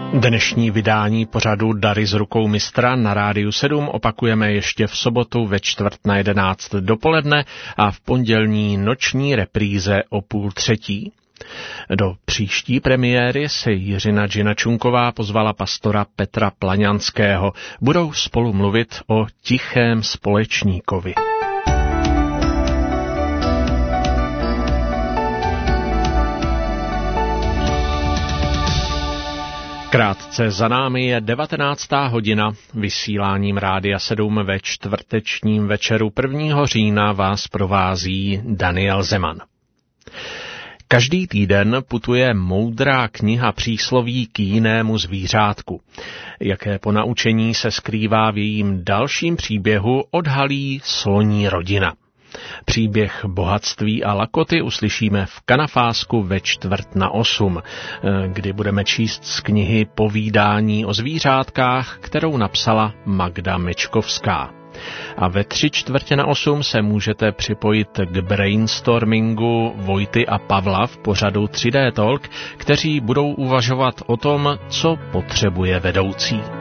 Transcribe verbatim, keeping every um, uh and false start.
Dnešní vydání pořadu Dary z rukou mistra na Rádiu sedm opakujeme ještě v sobotu ve čtvrt na jedenáct dopoledne a v pondělní noční repríze o půl třetí. Do příští premiéry se Jiřina Džinačunková pozvala pastora Petra Plaňanského. Budou spolu mluvit o tichém společníkovi. Krátce za námi je devatenáctá hodina. Vysíláním Rádia sedm ve čtvrtečním večeru prvního října vás provází Daniel Zeman. Každý týden putuje moudrá kniha přísloví k jinému zvířátku. Jaké ponaučení se skrývá v jejím dalším příběhu, odhalí sloní rodina. Příběh bohatství a lakoty uslyšíme v Kanafásku ve čtvrt na osm, kdy budeme číst z knihy Povídání o zvířátkách, kterou napsala Magda Mečkovská. A ve tři čtvrtě na osm se můžete připojit k brainstormingu Vojty a Pavla v pořadu tři dé Talk, kteří budou uvažovat o tom, co potřebuje vedoucí.